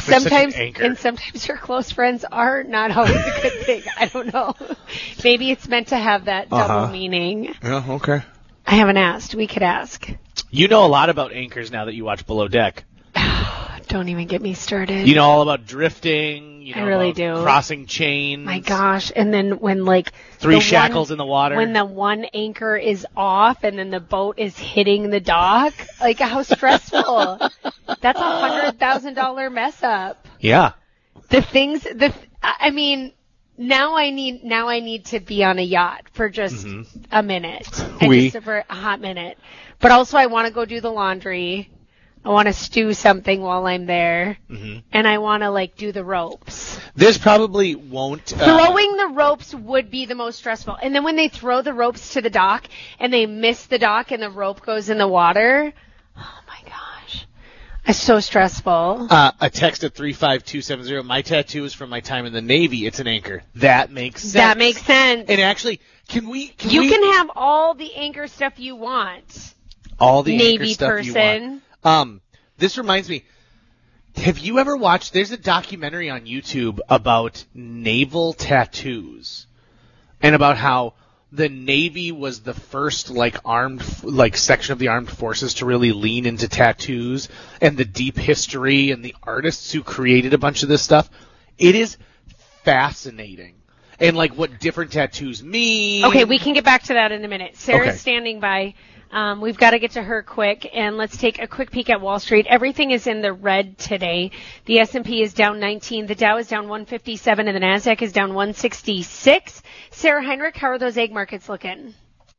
sometimes your close friends are not always a good thing. I don't know. Maybe it's meant to have that double meaning. Yeah, okay. I haven't asked. We could ask. You know a lot about anchors now that you watch Below Deck. Don't even get me started. You know all about drifting. You know I really about do. Crossing chains. My gosh. And then when three shackles in the water. When the one anchor is off and then the boat is hitting the dock. How stressful. That's $100,000 mess up. Yeah. Now I need to be on a yacht for just a minute. Just for a hot minute. But also I want to go do the laundry. I want to stew something while I'm there. And I want to do the ropes. This probably won't. Throwing the ropes would be the most stressful. And then when they throw the ropes to the dock and they miss the dock and the rope goes in the water. Oh my gosh. It's so stressful. A text at 35270. My tattoo is from my time in the Navy. It's an anchor. That makes sense. And actually, can we have all the anchor stuff you want. All the Navy anchor stuff person. You want. This reminds me. Have you ever watched? There's a documentary on YouTube about naval tattoos, and about how the Navy was the first armed section of the armed forces to really lean into tattoos, and the deep history and the artists who created a bunch of this stuff. It is fascinating, and what different tattoos mean. Okay, we can get back to that in a minute. Sarah's standing by. We've got to get to her quick, and let's take a quick peek at Wall Street. Everything is in the red today. The S&P is down 19, the Dow is down 157, and the NASDAQ is down 166. Sarah Heinrich, how are those egg markets looking?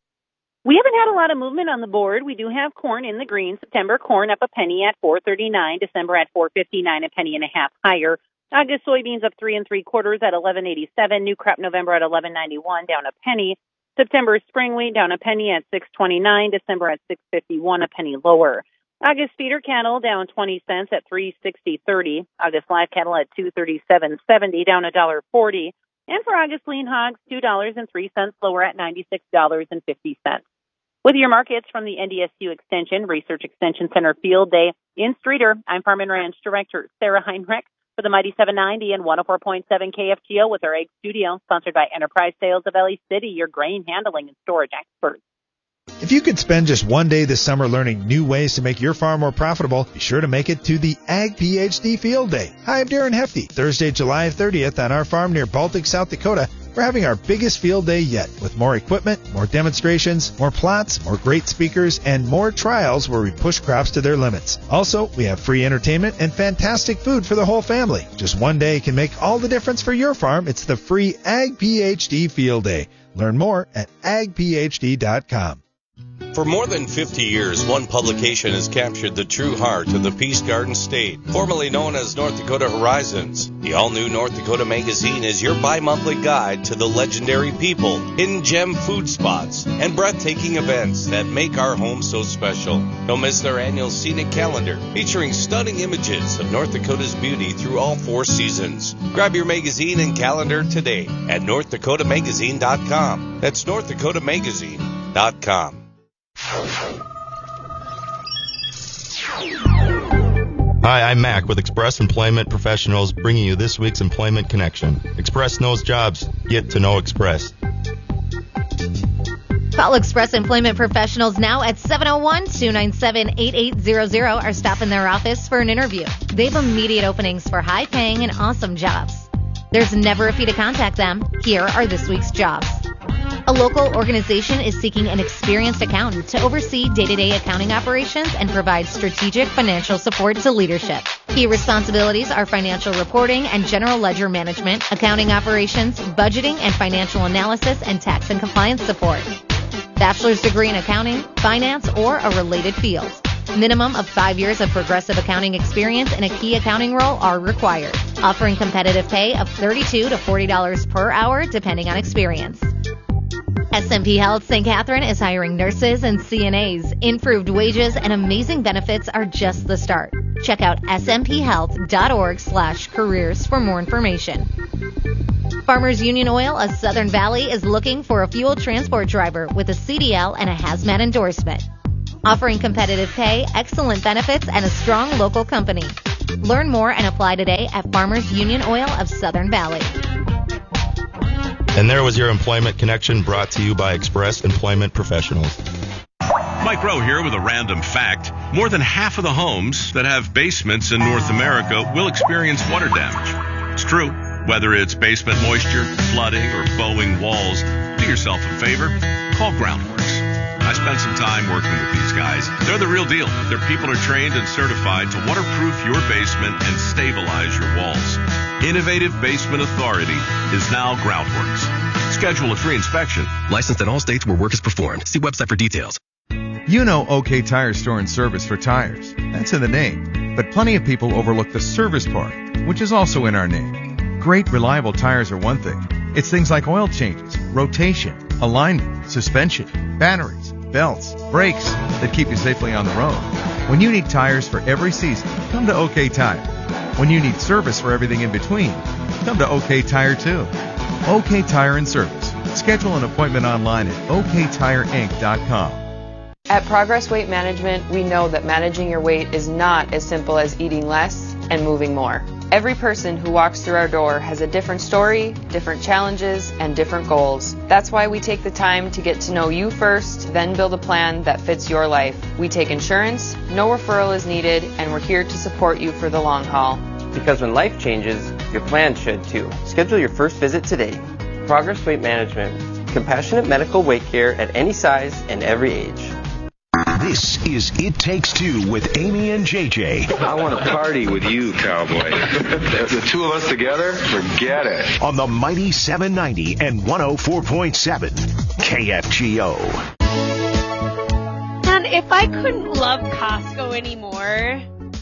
We haven't had a lot of movement on the board. We do have corn in the green. September corn up a penny at $4.39. December at $4.59, a penny and a half higher. August soybeans up 3 3/4 at $11.87. New crop November at $11.91, down a penny. September spring wheat down a penny at $6.29. December at $6.51, a penny lower. August feeder cattle down 20 cents at $3.60.30. August live cattle at $237.70, down $1.40. And for August lean hogs, $2.03 lower at $96.50. With your markets from the NDSU Extension Research Extension Center Field Day in Streeter, I'm Farm and Ranch Director Sarah Heinrich for the Mighty 790 and 104.7 KFGO with our egg studio, sponsored by Enterprise Sales of LA City, your grain handling and storage experts. If you could spend just one day this summer learning new ways to make your farm more profitable, be sure to make it to the Ag PhD Field Day. Hi, I'm Darren Hefty. Thursday, July 30th on our farm near Baltic, South Dakota, we're having our biggest field day yet with more equipment, more demonstrations, more plots, more great speakers, and more trials where we push crops to their limits. Also, we have free entertainment and fantastic food for the whole family. Just one day can make all the difference for your farm. It's the free Ag PhD Field Day. Learn more at agphd.com. For more than 50 years, one publication has captured the true heart of the Peace Garden State, formerly known as North Dakota Horizons. The all-new North Dakota Magazine is your bi-monthly guide to the legendary people, hidden gem food spots, and breathtaking events that make our home so special. Don't miss their annual scenic calendar, featuring stunning images of North Dakota's beauty through all 4 seasons. Grab your magazine and calendar today at NorthDakotaMagazine.com. That's NorthDakotaMagazine.com. Hi, I'm Mac with Express Employment Professionals, bringing you this week's Employment Connection. Express knows jobs. Get to know Express. Call Express Employment Professionals now at 701-297-8800 or stop in their office for an interview. They have immediate openings for high-paying and awesome jobs. There's never a fee to contact them. Here are this week's jobs. A local organization is seeking an experienced accountant to oversee day-to-day accounting operations and provide strategic financial support to leadership. Key responsibilities are financial reporting and general ledger management, accounting operations, budgeting and financial analysis, and tax and compliance support. Bachelor's degree in accounting, finance, or a related field. Minimum of 5 years of progressive accounting experience in a key accounting role are required, offering competitive pay of $32 to $40 per hour depending on experience. SMP Health St. Catherine is hiring nurses and CNAs. Improved wages and amazing benefits are just the start. Check out smphealth.org/careers for more information. Farmers Union Oil of Southern Valley is looking for a fuel transport driver with a CDL and a hazmat endorsement. Offering competitive pay, excellent benefits, and a strong local company. Learn more and apply today at Farmers Union Oil of Southern Valley. And there was your Employment Connection, brought to you by Express Employment Professionals. Mike Rowe here with a random fact. More than half of the homes that have basements in North America will experience water damage. It's true. Whether it's basement moisture, flooding, or bowing walls, do yourself a favor. Call Groundworks. I spent some time working with these guys. They're the real deal. Their people are trained and certified to waterproof your basement and stabilize your walls. Innovative Basement Authority is now Groundworks. Schedule a free inspection. Licensed in all states where work is performed. See website for details. You know OK Tire Store and Service for tires. That's in the name. But plenty of people overlook the service part, which is also in our name. Great, reliable tires are one thing. It's things like oil changes, rotation, alignment, suspension, batteries, belts, brakes that keep you safely on the road. When you need tires for every season, come to OK Tire. When you need service for everything in between, come to OK Tire too. OK Tire and Service. Schedule an appointment online at oktireinc.com. At Progress Weight Management, we know that managing your weight is not as simple as eating less and moving more. Every person who walks through our door has a different story, different challenges, and different goals. That's why we take the time to get to know you first, then build a plan that fits your life. We take insurance, no referral is needed, and we're here to support you for the long haul. Because when life changes, your plan should too. Schedule your first visit today. Progress Weight Management. Compassionate medical weight care at any size and every age. This is It Takes Two with Amy and JJ. I want to party with you, cowboy. The two of us together, forget it. On the mighty 790 and 104.7 KFGO. And if I couldn't love Costco anymore,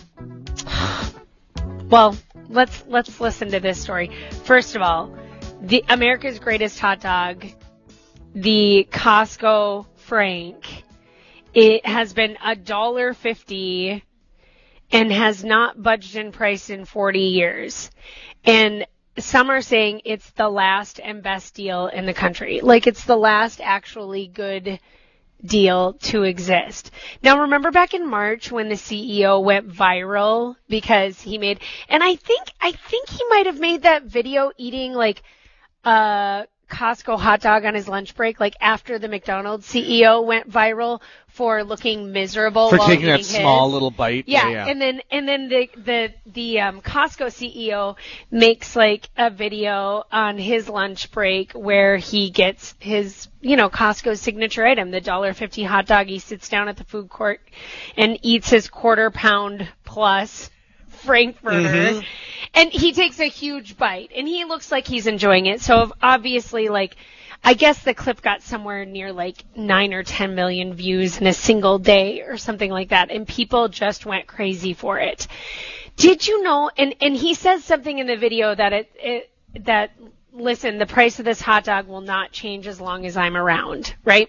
well, let's listen to this story. First of all, the America's Greatest Hot Dog, the Costco Frank. It has been $1.50 and has not budged in price in 40 years. And some are saying it's the last and best deal in the country. Like it's the last actually good deal to exist. Now remember back in March when the CEO went viral because he made, and I think he might have made that video eating like Costco hot dog on his lunch break, like after the McDonald's CEO went viral for looking miserable for while taking that his. small little bite. Yeah. And then the Costco CEO makes like a video on his lunch break where he gets his, Costco's signature item, the $1.50 hot dog. He sits down at the food court and eats his quarter-pound plus Frankfurter. Mm-hmm. And he takes a huge bite, and he looks like he's enjoying it. So obviously, I guess the clip got somewhere near 9 or 10 million views in a single day or something like that, and people just went crazy for it. Did you know? And he says something in the video that that listen, the price of this hot dog will not change as long as I'm around, right?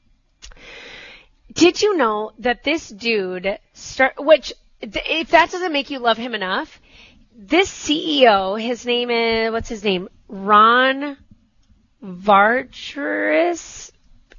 Did you know that this dude which if that doesn't make you love him enough, this CEO, his name is, what's his name? Ron Varchris,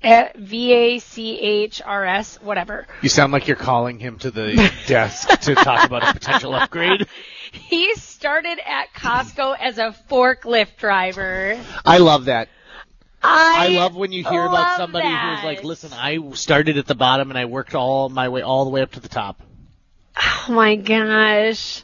Vachrs, whatever. You sound like you're calling him to the desk to talk about a potential upgrade. He started at Costco as a forklift driver. I love that. I love when you hear about somebody that. Who's like, listen, I started at the bottom and I worked all the way up to the top. Oh my gosh.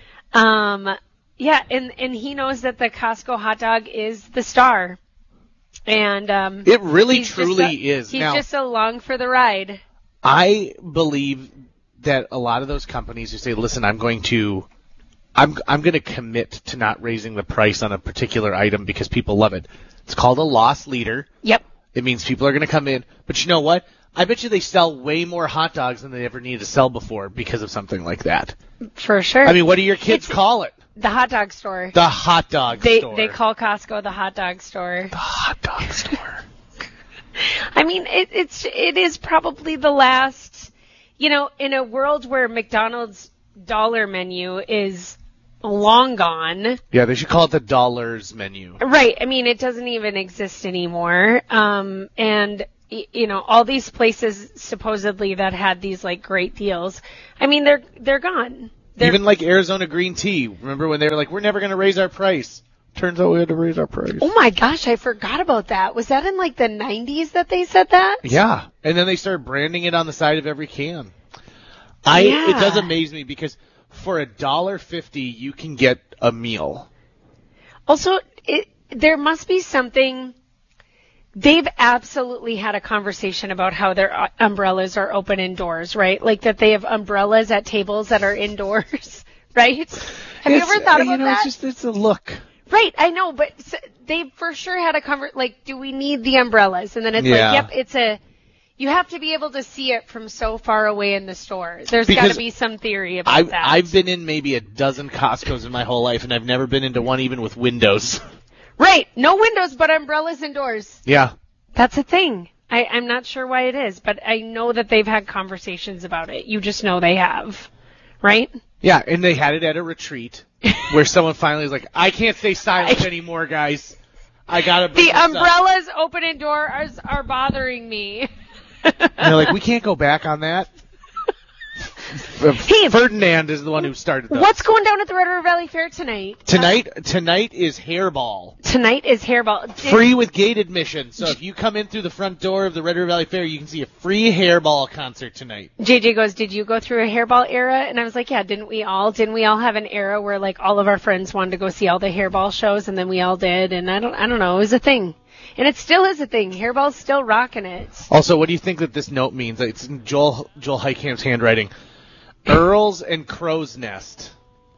Yeah, and he knows that the Costco hot dog is the star. And it really truly is. He's just along for the ride. I believe that a lot of those companies who say, listen, I'm going to commit to not raising the price on a particular item because people love it. It's called a loss leader. Yep. It means people are going to come in. But you know what? I bet you they sell way more hot dogs than they ever needed to sell before because of something like that. For sure. I mean, what do your kids call it? The hot dog store. The hot dog store. They call Costco the hot dog store. The hot dog store. I mean, it is probably the last, in a world where McDonald's dollar menu is long gone. Yeah, they should call it the dollars menu. Right. I mean, it doesn't even exist anymore. And all these places supposedly that had these great deals. I mean, they're gone. Even like Arizona green tea. Remember when they were like, we're never going to raise our price? Turns out we had to raise our price. Oh my gosh, I forgot about that. Was that in like the 90s that they said that? Yeah. And then they started branding it on the side of every can. It does amaze me because for $1.50 you can get a meal. Also, there must be something. They've absolutely had a conversation about how their umbrellas are open indoors, right? Like that they have umbrellas at tables that are indoors, right? Have you ever thought about that? It's a look. Right, I know, but they for sure had a like, do we need the umbrellas? And then it's like, yep, you have to be able to see it from so far away in the store. There's got to be some theory about that. I've been in maybe a dozen Costco's in my whole life, and I've never been into one even with windows. Right, no windows, but umbrellas indoors. Yeah. That's a thing. I'm not sure why it is, but I know that they've had conversations about it. You just know they have, right? Yeah, and they had it at a retreat where someone finally was like, I can't stay silent anymore, guys. I got to The umbrellas open indoors are bothering me. And they're like, we can't go back on that. Ferdinand is the one who started that. What's going down at the Red River Valley Fair tonight? Tonight is Hairball. Tonight is Hairball. Free with gate admission. So if you come in through the front door of the Red River Valley Fair, you can see a free Hairball concert tonight. JJ goes, did you go through a Hairball era? And I was like, yeah, didn't we all have an era where like all of our friends wanted to go see all the Hairball shows, and then we all did, and I don't know, it was a thing. And it still is a thing. Hairball's still rocking it. Also, what do you think that this note means? It's in Joel Heikham's handwriting. Earls and Crow's Nest.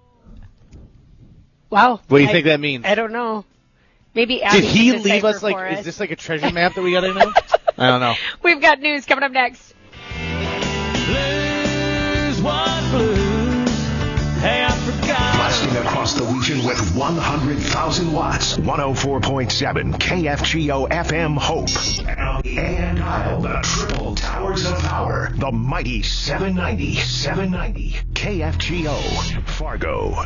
Wow. What do you think that means? I don't know. Maybe Abby did he can leave us for like? us. Is this like a treasure map that we gotta know? I don't know. We've got news coming up next. Blues, what blues? Hey, I forgot. Blasting across the region with 100,000 watts. 104.7 KFGO FM Hope. And on the AM dial, the triple towers of power. The mighty 790 KFGO Fargo.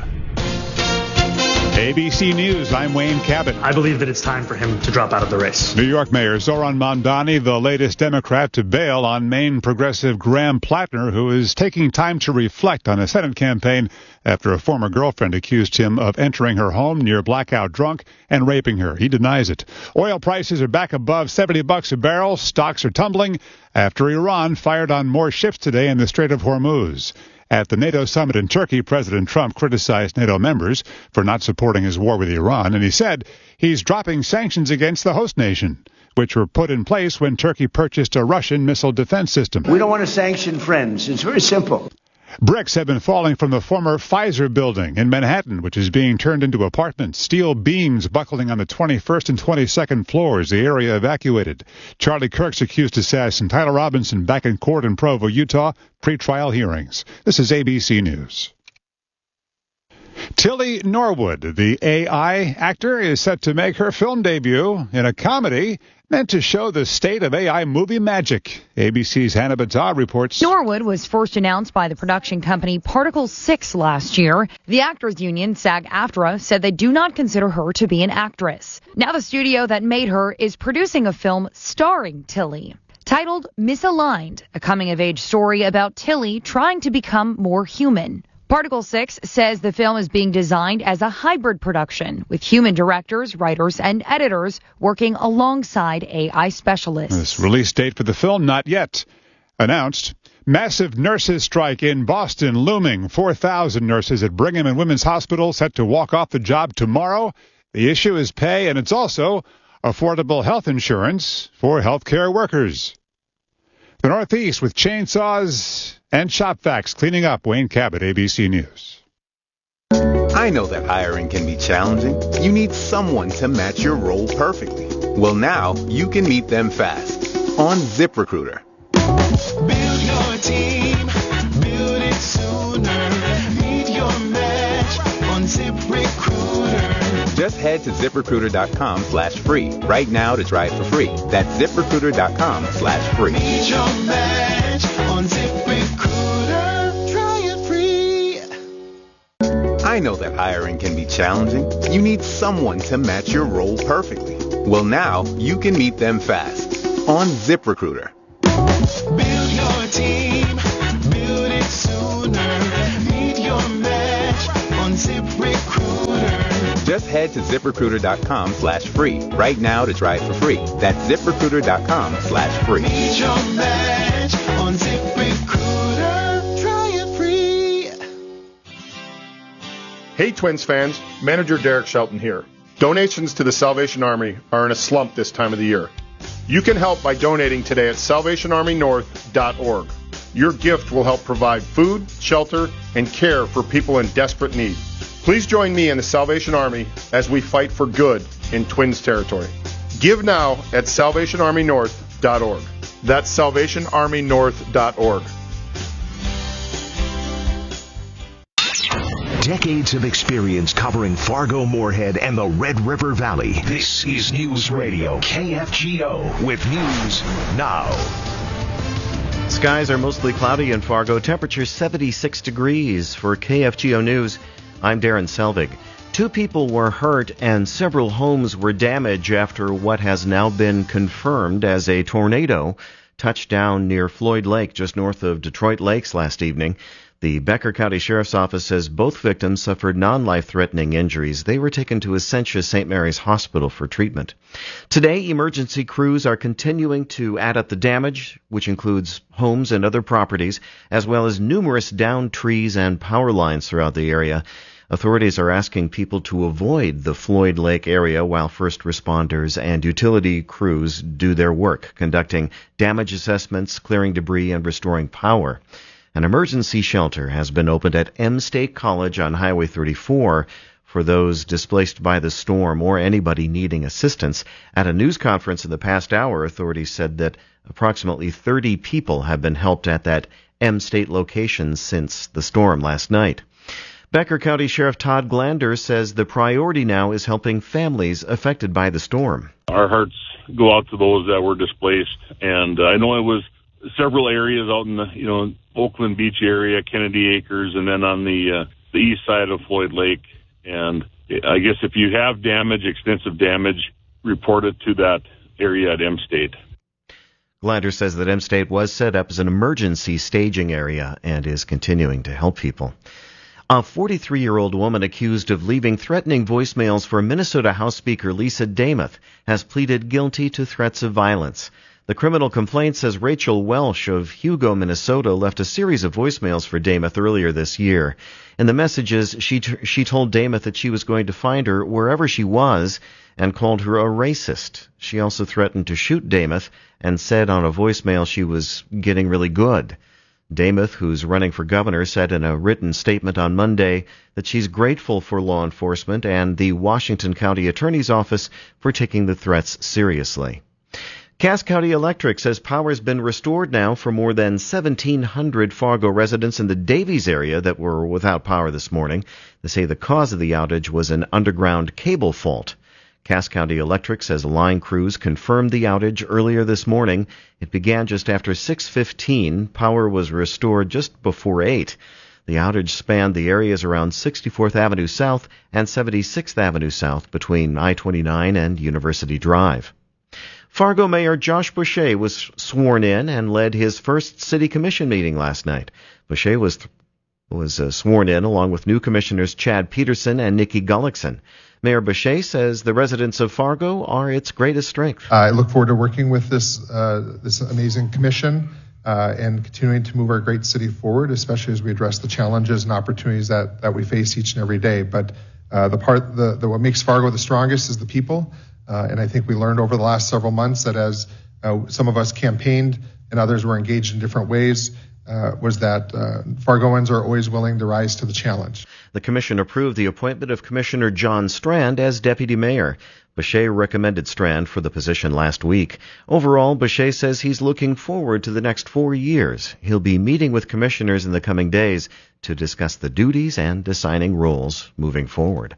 ABC News, I'm Wayne Cabot. I believe that it's time for him to drop out of the race. New York Mayor Zoran Mamdani, the latest Democrat to bail on Maine progressive Graham Plattner, who is taking time to reflect on a Senate campaign after a former girlfriend accused him of entering her home near blackout drunk and raping her. He denies it. Oil prices are back above $70 a barrel. Stocks are tumbling after Iran fired on more ships today in the Strait of Hormuz. At the NATO summit in Turkey, President Trump criticized NATO members for not supporting his war with Iran, and he said he's dropping sanctions against the host nation, which were put in place when Turkey purchased a Russian missile defense system. We don't want to sanction friends. It's very simple. Bricks have been falling from the former Pfizer building in Manhattan, which is being turned into apartments. Steel beams buckling on the 21st and 22nd floors. The area evacuated. Charlie Kirk's accused assassin Tyler Robinson back in court in Provo, Utah. Pre-trial hearings. This is ABC News. Tilly Norwood, the AI actor, is set to make her film debut in a comedy meant to show the state of AI movie magic. ABC's Hannah Battah reports. Norwood was first announced by the production company Particle 6 last year. The actors union, SAG-AFTRA, said they do not consider her to be an actress. Now the studio that made her is producing a film starring Tilly, titled Misaligned, a coming-of-age story about Tilly trying to become more human. Particle 6 says the film is being designed as a hybrid production with human directors, writers, and editors working alongside AI specialists. This release date for the film, not yet announced. Massive nurses strike in Boston looming. 4,000 nurses at Brigham and Women's Hospital set to walk off the job tomorrow. The issue is pay, and it's also affordable health insurance for healthcare workers. The Northeast with chainsaws and shop vacs cleaning up. Wayne Cabot, ABC News. I know that hiring can be challenging. You need someone to match your role perfectly. Well, now you can meet them fast on ZipRecruiter. Build your team, build it sooner. Meet your match on ZipRecruiter. Just head to ZipRecruiter.com/free right now to try it for free. That's ZipRecruiter.com/free. Meet your match on ZipRecruiter. Try it free. I know that hiring can be challenging. You need someone to match your role perfectly. Well, now you can meet them fast on ZipRecruiter. Build your team, build it sooner. Meet your match Just head to ZipRecruiter.com/free right now to try it for free. That's ZipRecruiter.com/free. Meet your match on ZipRecruiter. Try it free. Hey Twins fans, Manager Derek Shelton here. Donations to the Salvation Army are in a slump this time of the year. You can help by donating today at SalvationArmyNorth.org. Your gift will help provide food, shelter, and care for people in desperate need. Please join me and the Salvation Army as we fight for good in Twins territory. Give now at SalvationArmyNorth.org. That's SalvationArmyNorth.org. Decades of experience covering Fargo, Moorhead, and the Red River Valley. This is News Radio KFGO with news now. Skies are mostly cloudy in Fargo. Temperature 76 degrees for KFGO News. I'm Darren Selvig. 2 people were hurt and several homes were damaged after what has now been confirmed as a tornado touched down near Floyd Lake, just north of Detroit Lakes last evening. The Becker County Sheriff's Office says both victims suffered non-life-threatening injuries. They were taken to Essentia St. Mary's Hospital for treatment. Today, emergency crews are continuing to add up the damage, which includes homes and other properties, as well as numerous downed trees and power lines throughout the area. Authorities are asking people to avoid the Floyd Lake area while first responders and utility crews do their work, conducting damage assessments, clearing debris, and restoring power. An emergency shelter has been opened at M State College on Highway 34 for those displaced by the storm or anybody needing assistance. At a news conference in the past hour, authorities said that approximately 30 people have been helped at that M State location since the storm last night. Becker County Sheriff Todd Glander says the priority now is helping families affected by the storm. Our hearts go out to those that were displaced, and I know it was several areas out in the, Oakland Beach area, Kennedy Acres, and then on the east side of Floyd Lake. And I guess if you have damage, extensive damage, report it to that area at M State. Glander says that M State was set up as an emergency staging area and is continuing to help people. A 43-year-old woman accused of leaving threatening voicemails for Minnesota House Speaker Lisa Demuth has pleaded guilty to threats of violence. The criminal complaint says Rachel Welsh of Hugo, Minnesota, left a series of voicemails for Demuth earlier this year. In the messages, she told Demuth that she was going to find her wherever she was and called her a racist. She also threatened to shoot Demuth and said on a voicemail she was getting really good. Demuth, who's running for governor, said in a written statement on Monday that she's grateful for law enforcement and the Washington County Attorney's Office for taking the threats seriously. Cass County Electric says power has been restored now for more than 1,700 Fargo residents in the Davies area that were without power this morning. They say the cause of the outage was an underground cable fault. Cass County Electric says line crews confirmed the outage earlier this morning. It began just after 6:15. Power was restored just before 8. The outage spanned the areas around 64th Avenue South and 76th Avenue South between I-29 and University Drive. Fargo Mayor Josh Boucher was sworn in and led his first city commission meeting last night. Boucher was sworn in along with new commissioners Chad Peterson and Nikki Gullickson. Mayor Boucher says the residents of Fargo are its greatest strength. I look forward to working with this amazing commission and continuing to move our great city forward, especially as we address the challenges and opportunities that we face each and every day. But what makes Fargo the strongest is the people. And I think we learned over the last several months that as some of us campaigned and others were engaged in different ways, was that Fargoans are always willing to rise to the challenge. The commission approved the appointment of Commissioner John Strand as deputy mayor. Boucher recommended Strand for the position last week. Overall, Boucher says he's looking forward to the next 4 years. He'll be meeting with commissioners in the coming days to discuss the duties and assigning roles moving forward.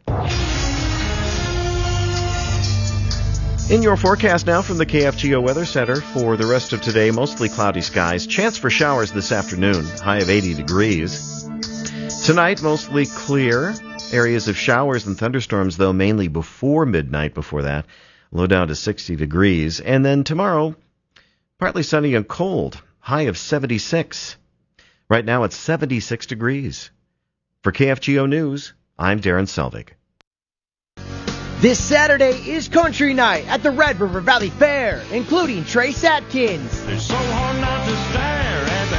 In your forecast now from the KFGO Weather Center for the rest of today, mostly cloudy skies. Chance for showers this afternoon, high of 80 degrees. Tonight, mostly clear. Areas of showers and thunderstorms, though, mainly before midnight before that. Low down to 60 degrees. And then tomorrow, partly sunny and cold, high of 76. Right now it's 76 degrees. For KFGO News, I'm Darren Selvig. This Saturday is Country Night at the Red River Valley Fair, including Trace Atkins, It's so hard not to stare at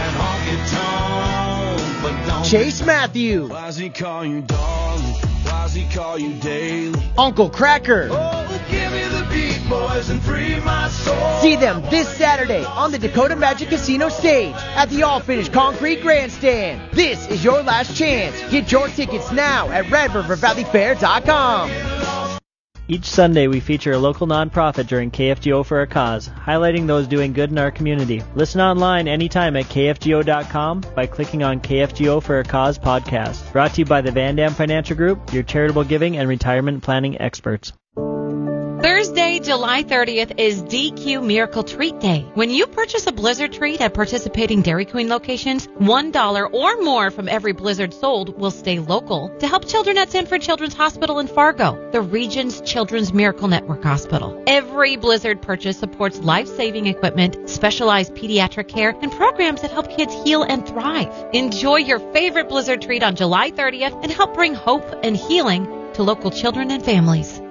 that honky tonk, but don't Chase Matthew, Why does he call you darling? Why does he call you daily? Uncle Cracker. Oh, give me the beat, boys, and free my soul. See them this Saturday on the Dakota Magic Casino stage at the all-finished concrete grandstand. This is your last chance. Get your tickets now at RedRiverValleyFair.com. Each Sunday, we feature a local nonprofit during KFGO for a Cause, highlighting those doing good in our community. Listen online anytime at KFGO.com by clicking on KFGO for a Cause podcast. Brought to you by the Van Dam Financial Group, your charitable giving and retirement planning experts. Thursday, July 30th is DQ Miracle Treat Day. When you purchase a Blizzard treat at participating Dairy Queen locations, $1 or more from every Blizzard sold will stay local to help children at Sanford Children's Hospital in Fargo, the region's Children's Miracle Network hospital. Every Blizzard purchase supports life-saving equipment, specialized pediatric care, and programs that help kids heal and thrive. Enjoy your favorite Blizzard treat on July 30th and help bring hope and healing to local children and families.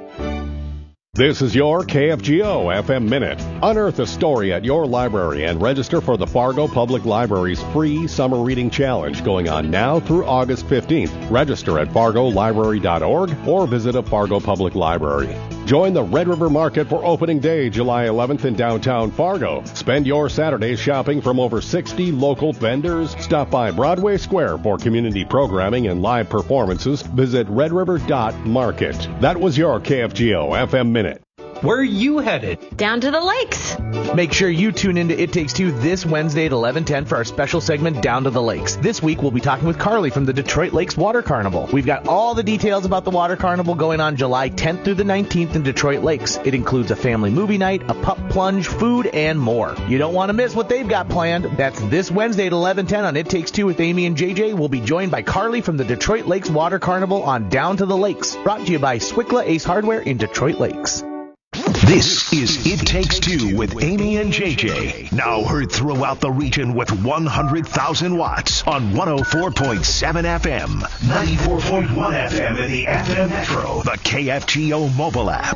This is your KFGO FM Minute. Unearth a story at your library and register for the Fargo Public Library's free Summer Reading Challenge going on now through August 15th. Register at fargolibrary.org or visit a Fargo Public Library. Join the Red River Market for opening day, July 11th in downtown Fargo. Spend your Saturday shopping from over 60 local vendors. Stop by Broadway Square for community programming and live performances. Visit redriver.market. That was your KFGO FM Minute. Where are you headed? Down to the lakes. Make sure you tune into It Takes Two this Wednesday at 11:10 for our special segment Down to the Lakes. This week we'll be talking with Carly from the Detroit Lakes Water Carnival. We've got all the details about the Water Carnival going on July 10th through the 19th in Detroit Lakes. It includes a family movie night, a pup plunge, food, and more. You don't want to miss what they've got planned. That's this Wednesday at 11:10 on It Takes Two with Amy and JJ. We'll be joined by Carly from the Detroit Lakes Water Carnival on Down to the Lakes. Brought to you by Swickla Ace Hardware in Detroit Lakes. This is It Takes Two with Amy and JJ. Now heard throughout the region with 100,000 watts on 104.7 FM, 94.1 FM in the FM Metro, the KFGO mobile app,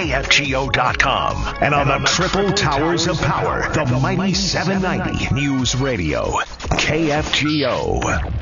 KFGO.com, and on the Triple Towers of Power, the mighty 790 News Radio, KFGO.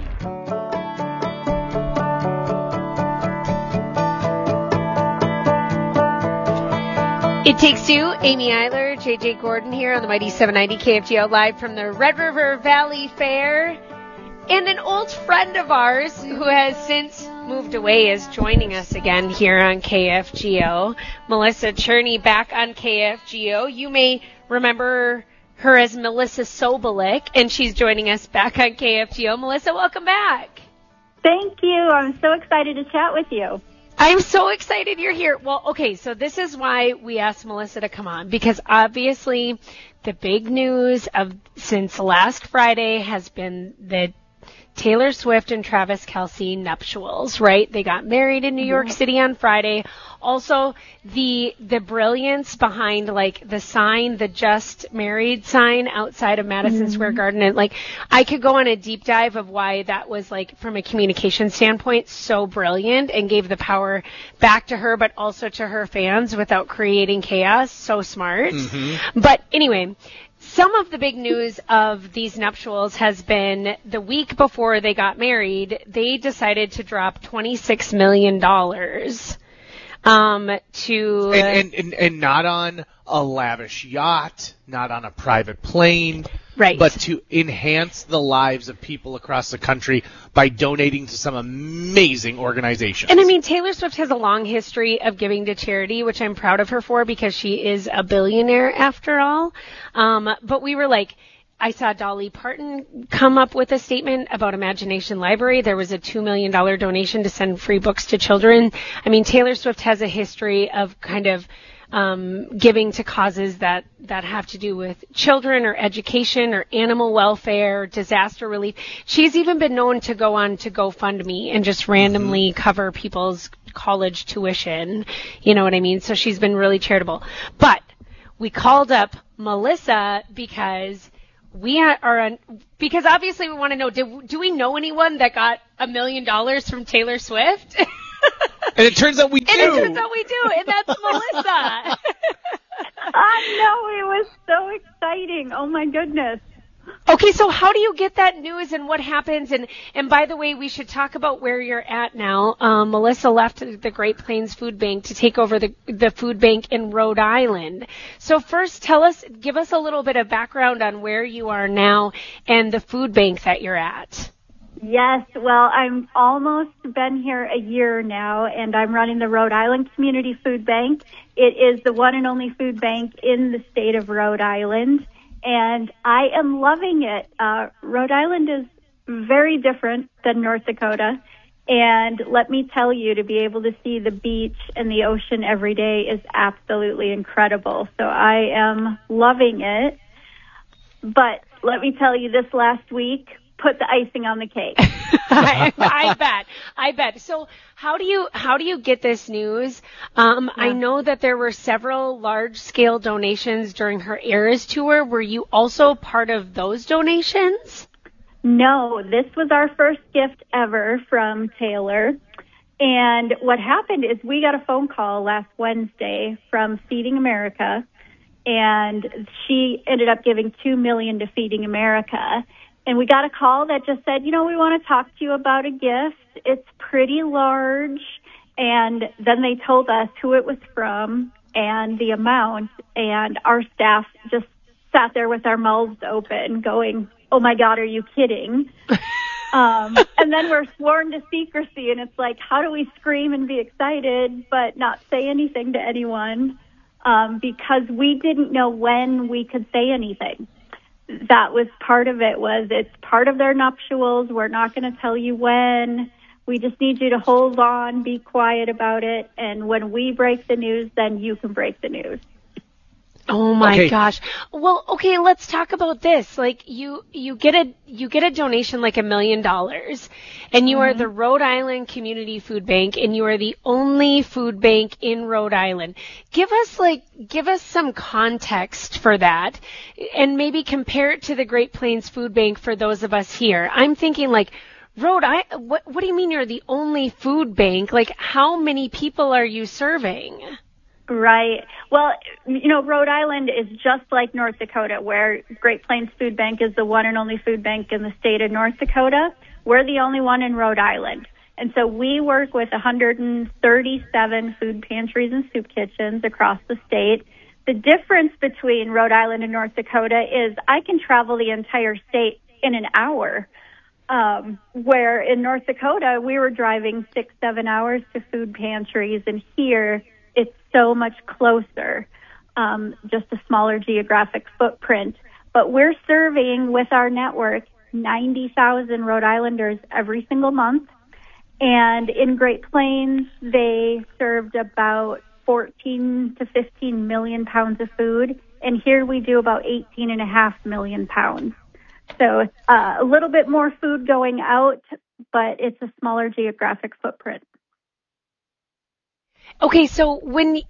It Takes Two, Amy Eiler, JJ Gordon here on the mighty 790 KFGO live from the Red River Valley Fair. And an old friend of ours who has since moved away is joining us again here on KFGO. Melissa Cherney back on KFGO. You may remember her as Melissa Sobolik, and she's joining us back on KFGO. Melissa, welcome back. Thank you. I'm so excited to chat with you. I'm so excited you're here. Well, okay, so this is why we asked Melissa to come on, because obviously the big news of since last Friday has been the Taylor Swift and Travis Kelce nuptials, right? They got married in New York City on Friday. Also, the brilliance behind, like, the sign, the just married sign outside of Madison Square Garden. And, like, I could go on a deep dive of why that was, like, from a communication standpoint, so brilliant and gave the power back to her, but also to her fans without creating chaos. So smart. But anyway, some of the big news of these nuptials has been the week before they got married, they decided to drop $26 million to and not on a lavish yacht, not on a private plane, right? But to enhance the lives of people across the country by donating to some amazing organizations. And I mean, Taylor Swift has a long history of giving to charity, which I'm proud of her for because she is a billionaire after all. But we were like, I saw Dolly Parton come up with a statement about Imagination Library. There was a $2 million donation to send free books to children. I mean, Taylor Swift has a history of kind of giving to causes that have to do with children or education or animal welfare, disaster relief. She's even been known to go on to GoFundMe and just randomly cover people's college tuition. You know what I mean? So she's been really charitable. But we called up Melissa because because obviously we want to know, do we know anyone that got $1 million from Taylor Swift? And it turns out we do. And that's Melissa. I know, it was so exciting. Oh my goodness. Okay, so how do you get that news and what happens? And by the way, we should talk about where you're at now. Melissa left the Great Plains Food Bank to take over the food bank in Rhode Island. So first, give us a little bit of background on where you are now and the food bank that you're at. Yes, well, I'm almost been here a year now, and I'm running the Rhode Island Community Food Bank. It is the one and only food bank in the state of Rhode Island, and I am loving it. Rhode Island is very different than North Dakota, and let me tell you, to be able to see the beach and the ocean every day is absolutely incredible. So I am loving it, but let me tell you, this last week put the icing on the cake. I bet. So how do you get this news? I know that there were several large-scale donations during her Eras tour. Were you also part of those donations? No, this was our first gift ever from Taylor. And what happened is we got a phone call last Wednesday from Feeding America, and she ended up giving $2 million to Feeding America. And we got a call that just said, we want to talk to you about a gift. It's pretty large. And then they told us who it was from and the amount. And our staff just sat there with our mouths open going, oh, my God, are you kidding? And then we're sworn to secrecy. And it's like, how do we scream and be excited but not say anything to anyone? Because we didn't know when we could say anything. That was part of it, it's part of their nuptials. We're not going to tell you when. We just need you to hold on, be quiet about it. And when we break the news, then you can break the news. Oh my gosh. Well, okay, let's talk about this. Like you get a donation like $1 million, and you are the Rhode Island Community Food Bank, and you are the only food bank in Rhode Island. Give us some context for that, and maybe compare it to the Great Plains Food Bank for those of us here. I'm thinking like, what do you mean you're the only food bank? Like, how many people are you serving? Right. Well, Rhode Island is just like North Dakota, where Great Plains Food Bank is the one and only food bank in the state of North Dakota. We're the only one in Rhode Island. And so we work with 137 food pantries and soup kitchens across the state. The difference between Rhode Island and North Dakota is I can travel the entire state in an hour, where in North Dakota we were driving 6-7 hours to food pantries, and here it's so much closer, just a smaller geographic footprint. But we're serving with our network 90,000 Rhode Islanders every single month. And in Great Plains, they served about 14 to 15 million pounds of food. And here we do about 18.5 million pounds. So a little bit more food going out, but it's a smaller geographic footprint. Okay, so when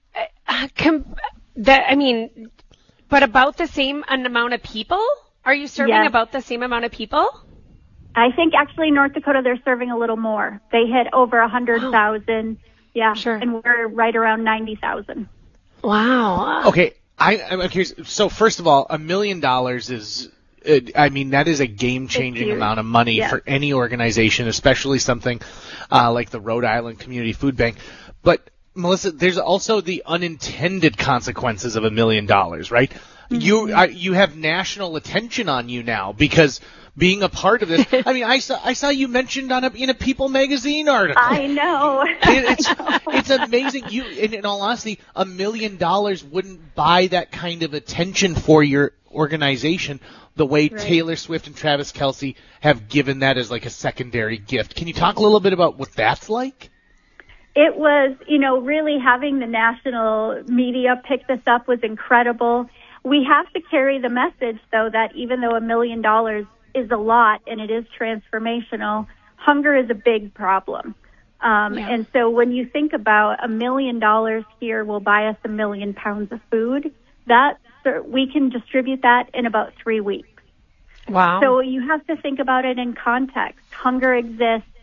but about the same amount of people? Are you serving about the same amount of people? I think actually North Dakota, they're serving a little more. They hit over 100,000. Yeah, sure. And we're right around 90,000. Wow. Okay, I'm curious. So first of all, $1 million is, that is a game-changing amount of money for any organization, especially something like the Rhode Island Community Food Bank. But, Melissa, there's also the unintended consequences of $1 million, right? Mm-hmm. You have national attention on you now because being a part of this. I saw you mentioned in a People magazine article. I know. It's amazing. In all honesty, $1 million wouldn't buy that kind of attention for your organization the way Taylor Swift and Travis Kelce have given that as like a secondary gift. Can you talk a little bit about what that's like? It was, really having the national media pick this up was incredible. We have to carry the message, though, that even though $1 million is a lot and it is transformational, hunger is a big problem. And so when you think about $1 million here will buy us 1 million pounds of food, we can distribute that in about 3 weeks. Wow. So you have to think about it in context. Hunger exists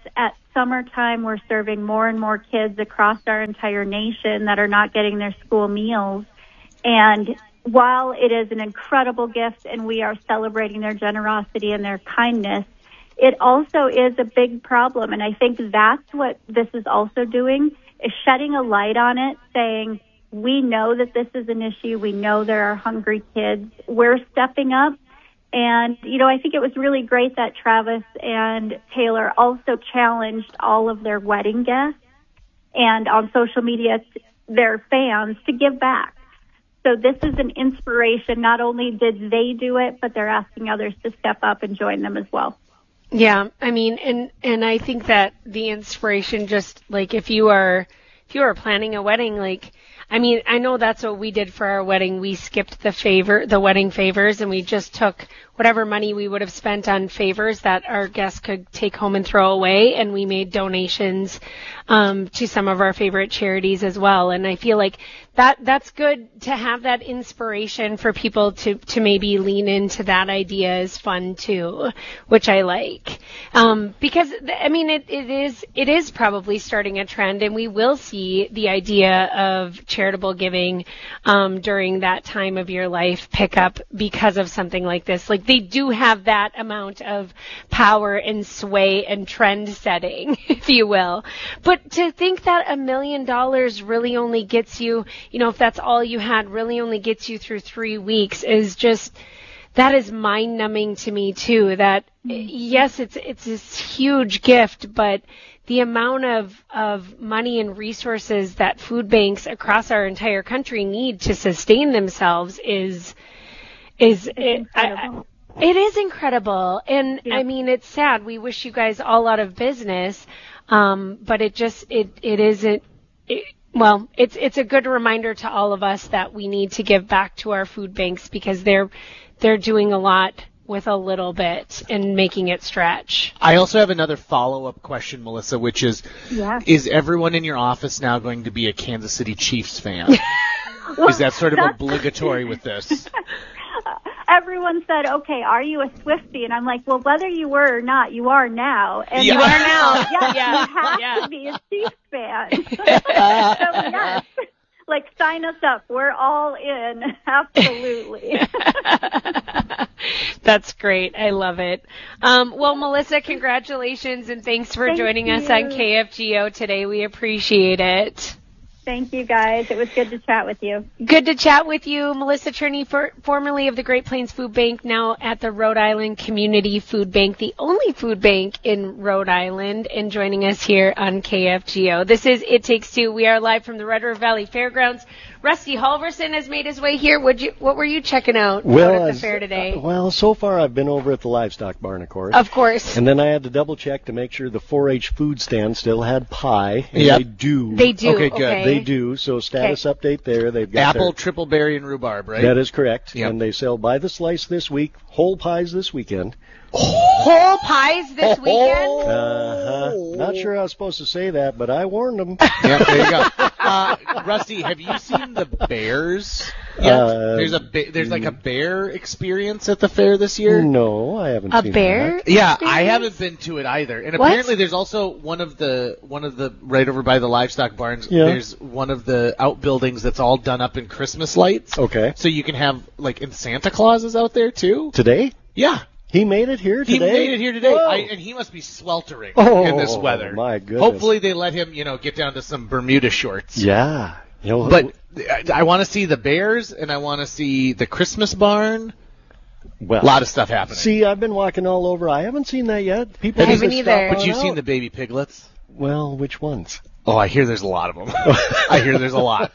at summertime, we're serving more and more kids across our entire nation that are not getting their school meals. And while it is an incredible gift and we are celebrating their generosity and their kindness, it also is a big problem. And I think that's what this is also doing, is shedding a light on it, saying, we know that this is an issue. We know there are hungry kids. We're stepping up. And, I think it was really great that Travis and Taylor also challenged all of their wedding guests and on social media, their fans, to give back. So this is an inspiration. Not only did they do it, but they're asking others to step up and join them as well. Yeah, I mean, and I think that the inspiration, just like if you are planning a wedding, like, I mean, I know that's what we did for our wedding. We skipped the wedding favors, and we just took whatever money we would have spent on favors that our guests could take home and throw away, and we made donations to some of our favorite charities as well. And I feel like that's good to have that inspiration for people to maybe lean into that idea is fun too, which I like. Because I mean, it is probably starting a trend, and we will see the idea of charitable giving during that time of your life pick up because of something like this. Like, they do have that amount of power and sway and trend setting, if you will. But to think that $1 million really only gets you, if that's all you had, really only gets you through 3 weeks is just, that is mind numbing to me too. That yes, it's this huge gift, but the amount of money and resources that food banks across our entire country need to sustain themselves is incredible. It is incredible. And I mean, it's sad. We wish you guys all out of business. But it's a good reminder to all of us that we need to give back to our food banks, because they're doing a lot with a little bit and making it stretch. I also have another follow-up question, Melissa, which is, is everyone in your office now going to be a Kansas City Chiefs fan? Well, is that sort of obligatory with this? Everyone said, okay, are you a Swiftie? And I'm like, well, whether you were or not, you are now. And you are now. Yes, you have to be a Chiefs fan. So, yes, like, sign us up. We're all in. Absolutely. That's great. I love it. Well, Melissa, congratulations, and thanks for joining us on KFGO today. We appreciate it. Thank you, guys. It was good to chat with you. Good to chat with you. Melissa Turney, formerly of the Great Plains Food Bank, now at the Rhode Island Community Food Bank, the only food bank in Rhode Island, and joining us here on KFGO. This is It Takes Two. We are live from the Red River Valley Fairgrounds. Rusty Halverson has made his way here. What were you checking out at the fair today? Well, so far I've been over at the livestock barn, of course. Of course. And then I had to double check to make sure the 4-H food stand still had pie. And yep. They do. They do. Okay, good. Okay. They do. So status update there. They've got apple, triple berry, and rhubarb, right? That is correct. Yep. And they sell by the slice this week, whole pies this weekend. Whole pies this weekend? Not sure I was supposed to say that, but I warned them. Yeah, there you go. Rusty, have you seen the bears yet? There's like a bear experience at the fair this year? No, I haven't seen a bear that. Yeah, I haven't been to it either. And apparently there's also one of the right over by the livestock barns, there's one of the outbuildings that's all done up in Christmas lights. Okay. So you can have, like, and Santa Claus is out there too? Today? Yeah. He made it here today? He made it here today. And he must be sweltering in this weather. My goodness. Hopefully they let him, get down to some Bermuda shorts. Yeah. But I want to see the bears, and I want to see the Christmas barn. Well, a lot of stuff happening. See, I've been walking all over. I haven't seen that yet. People I haven't either. But you've seen the baby piglets? Well, which ones? Oh, I hear there's a lot of them. I hear there's a lot.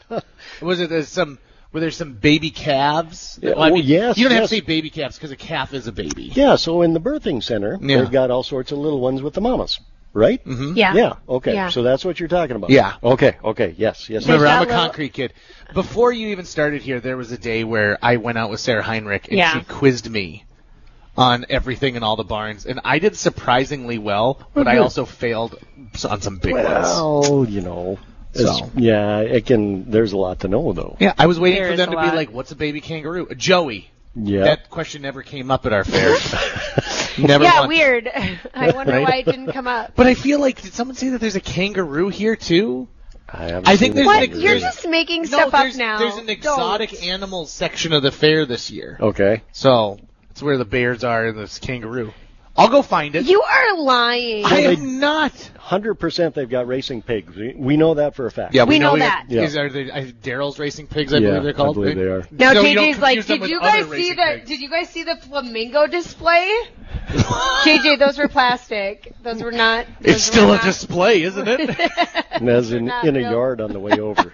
Were there some baby calves? Yeah, well, yes. You don't have to say baby calves because a calf is a baby. Yeah, so in the birthing center, they've got all sorts of little ones with the mamas, right? Mm-hmm. Yeah. Yeah, okay. Yeah. So that's what you're talking about. Yeah. Okay, yes. Remember, I'm a concrete kid. Before you even started here, there was a day where I went out with Sarah Heinrich, and she quizzed me on everything in all the barns, and I did surprisingly well, but I also failed on some big ones. Well, there's a lot to know, though. Yeah, I was waiting for them to be like, what's a baby kangaroo? Joey. Yeah. That question never came up at our fair. Never Yeah, once. weird. I wonder Right? why it didn't come up. But I feel like, did someone say that there's a kangaroo here too? I think there's What? an You're just making stuff up now. There's an exotic animals section of the fair this year. Okay. So it's where the bears are and this kangaroo. I'll go find it. You are lying. I am not. 100% they've got racing pigs. We know that for a fact. Yeah, We know that. Yeah. Are they Daryl's Racing Pigs? I believe they're called. I believe they are. Now So you don't JJ's like, confuse them did with you other guys see racing the? pigs. Did you guys see the flamingo display? JJ, those were plastic. Those were not. Those It's still were a not- display, isn't it? And as in Not a real. yard on the way over.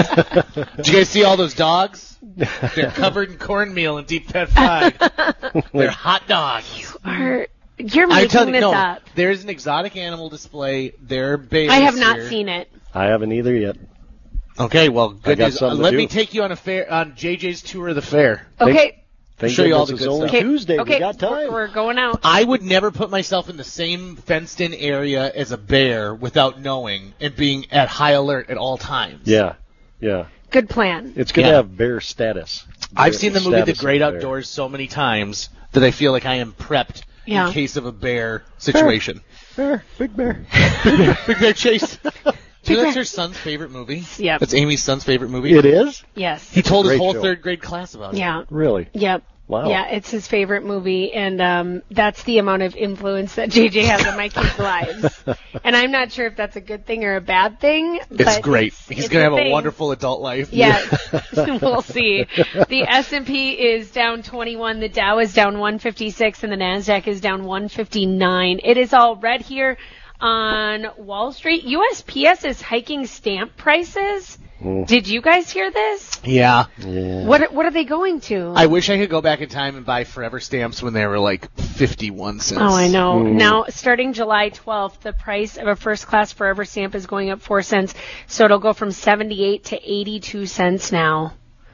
Did you guys see all those dogs? They're covered in cornmeal and deep fat fried. They're hot dogs. You're I'm making telling you, this no. up. There's an exotic animal display. They're bears I have not here. seen it. I haven't either yet. Okay, well, I good got news. something to Let do. me take you on JJ's tour of the fair. Okay. Thank Show you all goodness the it's good only stuff. Tuesday. Okay. We got time. We're going out. I would never put myself in the same fenced-in area as a bear without knowing and being at high alert at all times. Yeah. Yeah. Good plan. It's going to have bear status. I've seen the movie The Status Great of bear. Outdoors so many times that I feel like I am prepped Yeah. in case of a bear situation. Bear. Big bear. Big Bear Chase. Do you know Bear. that's your son's favorite movie? Yep. That's Amy's son's favorite movie? It is? Yes. He told his Great whole show. third grade class about it. Yeah. Really? Yep. Wow. Yeah, it's his favorite movie, and that's the amount of influence that JJ has on my kids' lives. And I'm not sure if that's a good thing or a bad thing. It's but great. It's He's going to have thing. a wonderful adult life. Yes, we'll see. The S&P is down 21, the Dow is down 156, and the NASDAQ is down 159. It is all red here on Wall Street. USPS is hiking stamp prices. Did you guys hear this? Yeah. What are they going to? I wish I could go back in time and buy forever stamps when they were like 51 cents. Oh, I know. Now, starting July 12th, the price of a first-class Forever stamp is going up 4 cents, so it'll go from 78 to 82 cents now.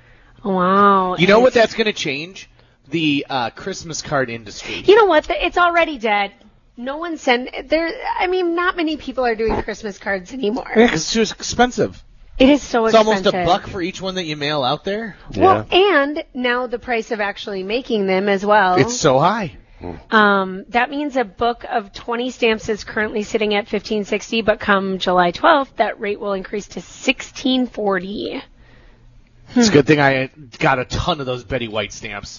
Wow. You know what that's going to change? The Christmas card industry. You know what? It's already dead. No one not many people are doing Christmas cards anymore. Yeah, 'cause it's too expensive. It is so It's expensive. almost $1 for each one that you mail out there. Well, and now the price of actually making them as well. It's so high. That means a book of 20 stamps is currently sitting at $15.60, but come July 12th, that rate will increase to $16.40. It's a good thing I got a ton of those Betty White stamps.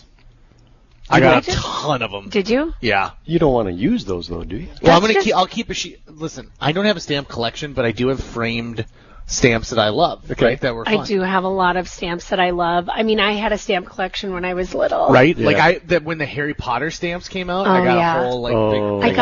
I got a ton of them. Did you? Yeah. You don't want to use those, though, do you? Well, I'll keep a sheet. Listen, I don't have a stamp collection, but I do have framed stamps that I love. Okay. Right? That were fun. I do have a lot of stamps that I love. I mean, I had a stamp collection when I was little. Right? Yeah. Like when the Harry Potter stamps came out, I got a whole big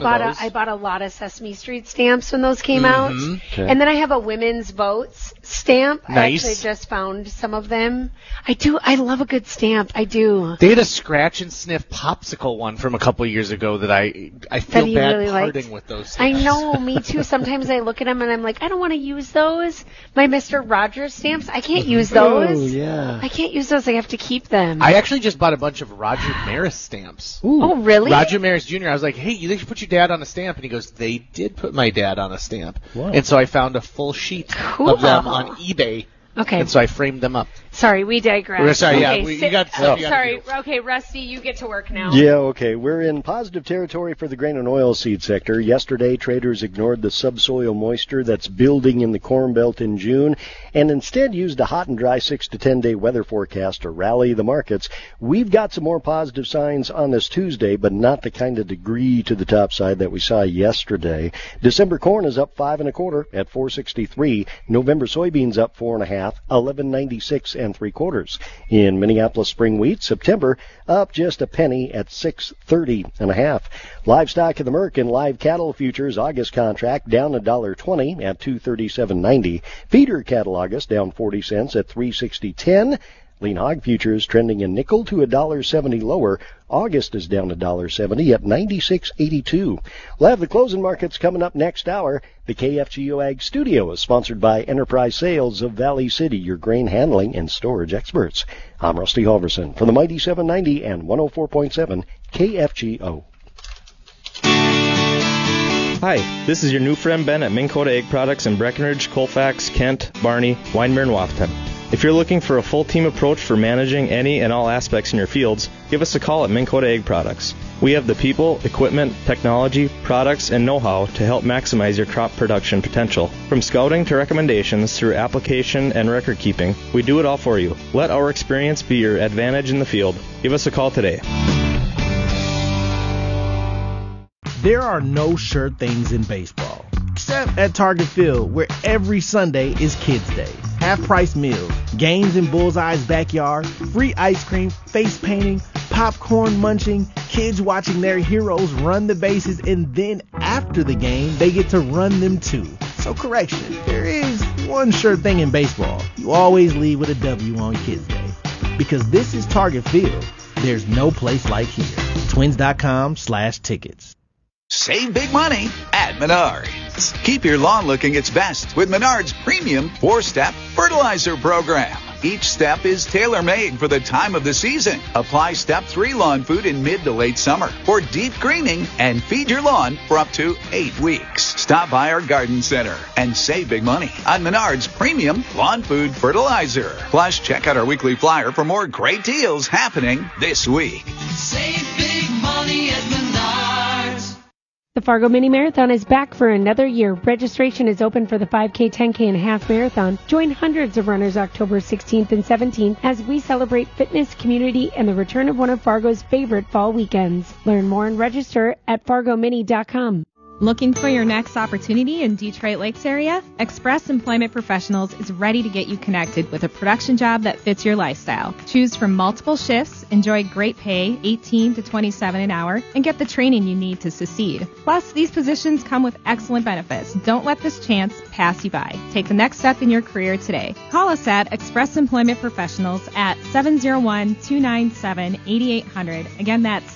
I bought a lot of Sesame Street stamps when those came out. Okay. And then I have a women's votes stamp. Nice. I actually just found some of them. I love a good stamp. I do. They had a scratch and sniff popsicle one from a couple years ago that I feel That you bad really parting liked? with those I stamps. know, me too. Sometimes I look at them and I'm like, I don't want to use those. My Mr. Rogers stamps, I can't use those. Oh, yeah. I can't use those. I have to keep them. I actually just bought a bunch of Roger Maris stamps. Oh, really? Roger Maris Jr. I was like, hey, they should put your dad on a stamp. And he goes, they did put my dad on a stamp. Wow. And so I found a full sheet of them on eBay. Okay. And so I framed them up. Sorry, we digress. We're sorry, yeah, Okay, you got stuff you gotta sorry. do. Okay, Rusty, you get to work now. Yeah, okay. We're in positive territory for the grain and oilseed sector. Yesterday, traders ignored the subsoil moisture that's building in the Corn Belt in June and instead used a hot and dry 6 to 10 day weather forecast to rally the markets. We've got some more positive signs on this Tuesday, but not the kind of degree to the top side that we saw yesterday. December corn is up 5 1/4 at $4.63. November soybeans up 4 1/2, $11.96 3/4. In Minneapolis spring wheat, September up just a penny at $6.30 1/2. Livestock in the Merc and live cattle futures August contract down $1.20 at $237.90. Feeder cattle August down 40 cents at $360.10. Lean hog futures trending a nickel to $1.70 lower. August is down $1.70 at $96.82. We'll have the closing markets coming up next hour. The KFGO Ag Studio is sponsored by Enterprise Sales of Valley City, your grain handling and storage experts. I'm Rusty Halverson for the Mighty 790 and 104.7 KFGO. Hi, this is your new friend Ben at Minn Kota Egg Products in Breckenridge, Colfax, Kent, Barney, Winemer, and Wathton. If you're looking for a full team approach for managing any and all aspects in your fields, give us a call at Minn Kota Ag Products. We have the people, equipment, technology, products, and know-how to help maximize your crop production potential. From scouting to recommendations through application and record keeping, we do it all for you. Let our experience be your advantage in the field. Give us a call today. There are no sure things in baseball, except at Target Field, where every Sunday is Kids Day. Half-price meals, games in Bullseye's backyard, free ice cream, face painting, popcorn munching, kids watching their heroes run the bases, and then after the game, they get to run them too. So correction, there is one sure thing in baseball. You always leave with a W on Kids Day. Because this is Target Field, there's no place like here. Twins.com/tickets. Save big money at Menards. Keep your lawn looking its best with Menards Premium 4-Step Fertilizer Program. Each step is tailor-made for the time of the season. Apply Step 3 lawn food in mid to late summer for deep greening and feed your lawn for up to 8 weeks. Stop by our garden center and save big money on Menards Premium Lawn Food Fertilizer. Plus, check out our weekly flyer for more great deals happening this week. Save big money at Menards. The Fargo Mini Marathon is back for another year. Registration is open for the 5K, 10K, and half marathon. Join hundreds of runners October 16th and 17th as we celebrate fitness, community, and the return of one of Fargo's favorite fall weekends. Learn more and register at fargomini.com. Looking for your next opportunity in Detroit Lakes area? Express Employment Professionals is ready to get you connected with a production job that fits your lifestyle. Choose from multiple shifts, enjoy great pay, $18 to $27 an hour, and get the training you need to succeed. Plus, these positions come with excellent benefits. Don't let this chance pass you by. Take the next step in your career today. Call us at Express Employment Professionals at 701-297-8800. Again, that's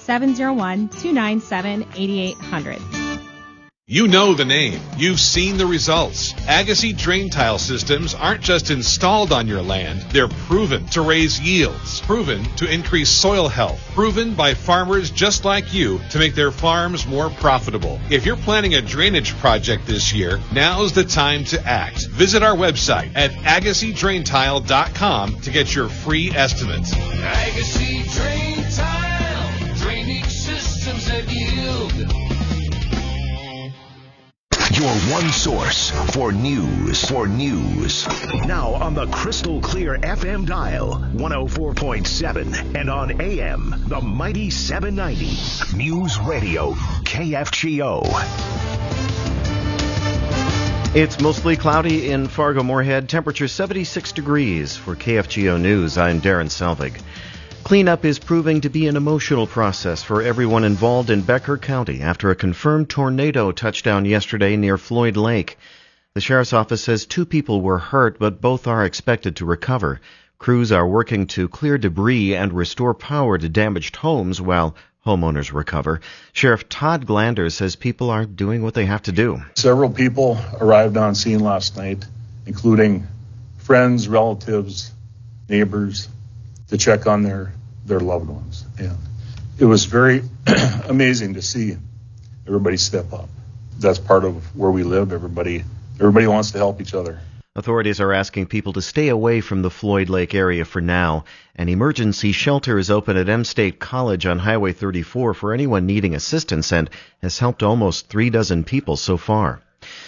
701-297-8800. You know the name. You've seen the results. Agassi drain tile systems aren't just installed on your land. They're proven to raise yields, proven to increase soil health, proven by farmers just like you to make their farms more profitable. If you're planning a drainage project this year, now's the time to act. Visit our website at AgassiDrainTile.com to get your free estimates. Agassi Drain Tile, drainage systems that yield. Your one source for news. Now on the crystal clear FM dial, 104.7, and on AM, the mighty 790. News Radio, KFGO. It's mostly cloudy in Fargo-Moorhead. Temperature 76 degrees. For KFGO News, I'm Darren Selvig. Cleanup is proving to be an emotional process for everyone involved in Becker County after a confirmed tornado touched down yesterday near Floyd Lake. The sheriff's office says 2 people were hurt, but both are expected to recover. Crews are working to clear debris and restore power to damaged homes while homeowners recover. Sheriff Todd Glander says people are doing what they have to do. Several people arrived on scene last night, including friends, relatives, neighbors, to check on their loved ones. And it was very amazing to see everybody step up. That's part of where we live. Everybody wants to help each other. Authorities are asking people to stay away from the Floyd Lake area for now. An emergency shelter is open at M State College on Highway 34 for anyone needing assistance and has helped almost 36 people so far.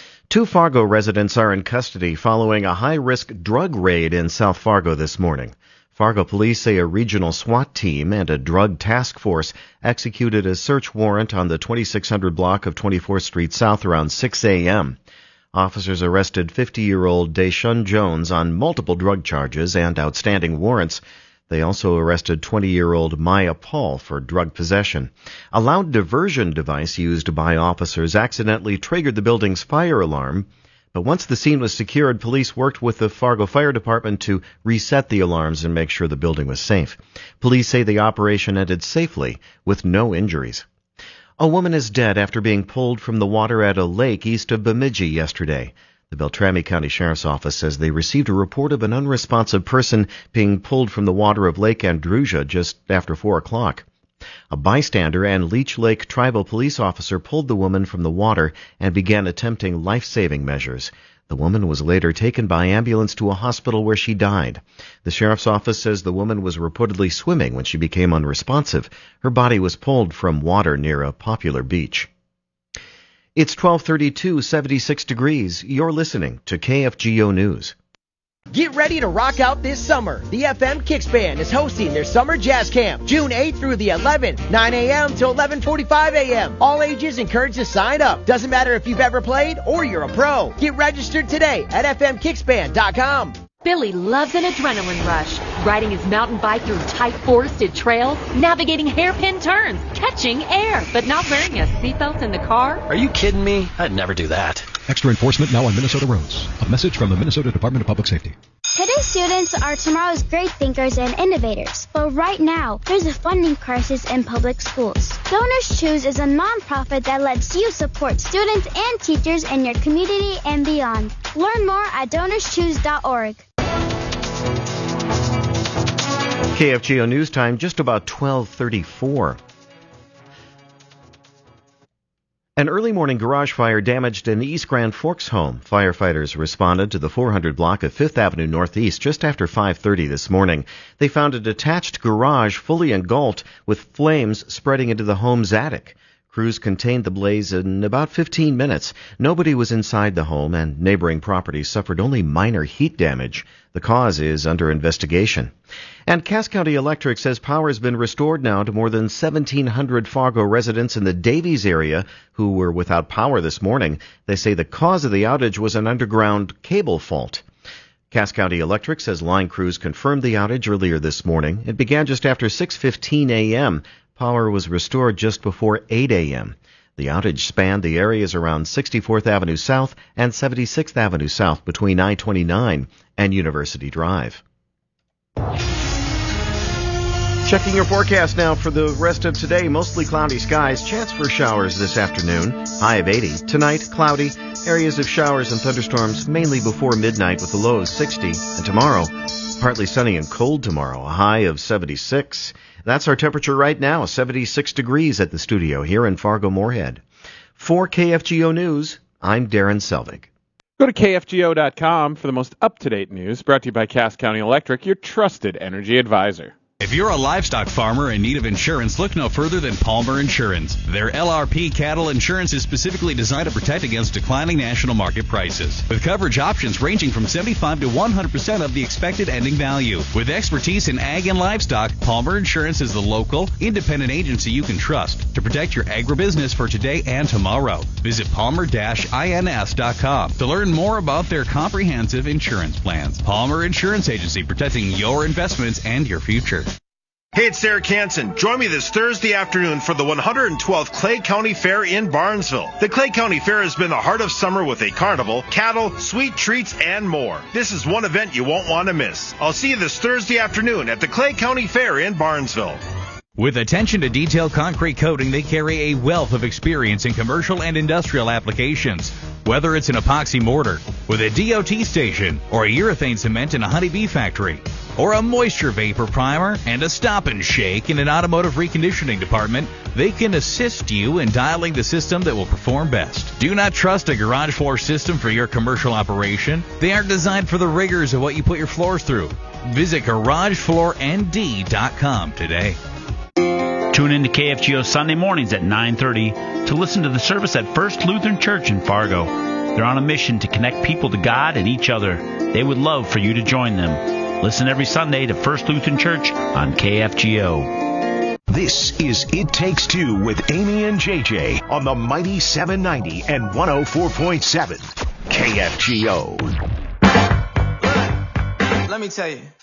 2 Fargo residents are in custody following a high-risk drug raid in South Fargo this morning. Fargo police say a regional SWAT team and a drug task force executed a search warrant on the 2600 block of 24th Street South around 6 a.m. Officers arrested 50-year-old Deshaun Jones on multiple drug charges and outstanding warrants. They also arrested 20-year-old Maya Paul for drug possession. A loud diversion device used by officers accidentally triggered the building's fire alarm. But once the scene was secured, police worked with the Fargo Fire Department to reset the alarms and make sure the building was safe. Police say the operation ended safely with no injuries. A woman is dead after being pulled from the water at a lake east of Bemidji yesterday. The Beltrami County Sheriff's Office says they received a report of an unresponsive person being pulled from the water of Lake Andrusia just after 4 o'clock. A bystander and Leech Lake tribal police officer pulled the woman from the water and began attempting life-saving measures. The woman was later taken by ambulance to a hospital where she died. The sheriff's office says the woman was reportedly swimming when she became unresponsive. Her body was pulled from water near a popular beach. It's 12:32, 76 degrees. You're listening to KFGO News. Get ready to rock out this summer. The FM Kicks Band is hosting their Summer Jazz Camp, June 8th through the 11th, 9 a.m. till 11:45 a.m. All ages encouraged to sign up. Doesn't matter if you've ever played or you're a pro. Get registered today at fmkicksband.com. Billy loves an adrenaline rush, riding his mountain bike through tight forested trails, navigating hairpin turns, catching air, but not wearing a seatbelt in the car. Are you kidding me? I'd never do that. Extra enforcement now on Minnesota roads. A message from the Minnesota Department of Public Safety. Today's students are tomorrow's great thinkers and innovators. But right now, there's a funding crisis in public schools. Donors Choose is a nonprofit that lets you support students and teachers in your community and beyond. Learn more at donorschoose.org. KFGO News Time, just about 12:34. An early morning garage fire damaged an East Grand Forks home. Firefighters responded to the 400 block of 5th Avenue Northeast just after 5:30 this morning. They found a detached garage fully engulfed with flames spreading into the home's attic. Crews contained the blaze in about 15 minutes. Nobody was inside the home, and neighboring properties suffered only minor heat damage. The cause is under investigation. And Cass County Electric says power has been restored now to more than 1,700 Fargo residents in the Davies area who were without power this morning. They say the cause of the outage was an underground cable fault. Cass County Electric says line crews confirmed the outage earlier this morning. It began just after 6:15 a.m. Power was restored just before 8 a.m. The outage spanned the areas around 64th Avenue South and 76th Avenue South between I-29 and University Drive. Checking your forecast now for the rest of today. Mostly cloudy skies. Chance for showers this afternoon. High of 80. Tonight, cloudy. Areas of showers and thunderstorms mainly before midnight with a low of 60. And tomorrow, partly sunny and cold tomorrow. A high of 76. That's our temperature right now, 76 degrees at the studio here in Fargo-Moorhead. For KFGO News, I'm Darren Selvig. Go to KFGO.com for the most up-to-date news, brought to you by Cass County Electric, your trusted energy advisor. If you're a livestock farmer in need of insurance, look no further than Palmer Insurance. Their LRP cattle insurance is specifically designed to protect against declining national market prices, with coverage options ranging from 75 to 100% of the expected ending value. With expertise in ag and livestock, Palmer Insurance is the local, independent agency you can trust to protect your agribusiness for today and tomorrow. Visit palmer-ins.com to learn more about their comprehensive insurance plans. Palmer Insurance Agency, protecting your investments and your future. Hey, it's Eric Hansen. Join me this Thursday afternoon for the 112th Clay County Fair in Barnesville. The Clay County Fair has been the heart of summer with a carnival, cattle, sweet treats, and more. This is one event you won't want to miss. I'll see you this Thursday afternoon at the Clay County Fair in Barnesville. With attention to detailed concrete coating, they carry a wealth of experience in commercial and industrial applications. Whether it's an epoxy mortar with a DOT station, or a urethane cement in a honeybee factory, or a moisture vapor primer and a stop and shake in an automotive reconditioning department, they can assist you in dialing the system that will perform best. Do not trust a garage floor system for your commercial operation. They aren't designed for the rigors of what you put your floors through. Visit GarageFloorND.com today. Tune in to KFGO Sunday mornings at 9:30 to listen to the service at First Lutheran Church in Fargo. They're on a mission to connect people to God and each other. They would love for you to join them. Listen every Sunday to First Lutheran Church on KFGO. This is It Takes Two with Amy and JJ on the mighty 790 and 104.7 KFGO. Let me tell you.